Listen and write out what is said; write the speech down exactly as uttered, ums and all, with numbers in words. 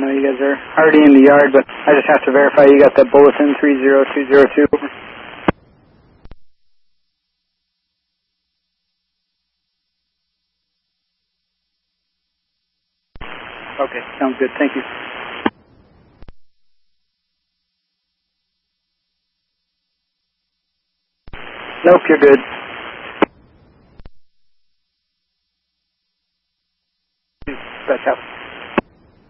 I know you guys are already in the yard, but I just have to verify you got that bulletin three zero two zero two. Okay, sounds good. Thank you. Nope, you're good.